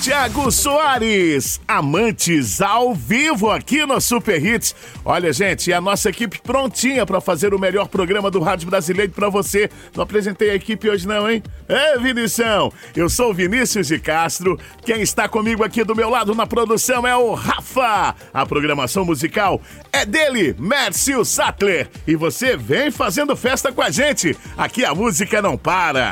Thiago Soares, Amantes ao vivo aqui no Super Hits. Olha, gente, a nossa equipe prontinha para fazer o melhor programa do rádio brasileiro para você. Não apresentei a equipe hoje não, hein? Vinição, eu sou o Vinícius de Castro. Quem está comigo aqui do meu lado na produção é o Rafa. A programação musical é dele, Mércio Sattler. E você vem fazendo festa com a gente. Aqui a música não para.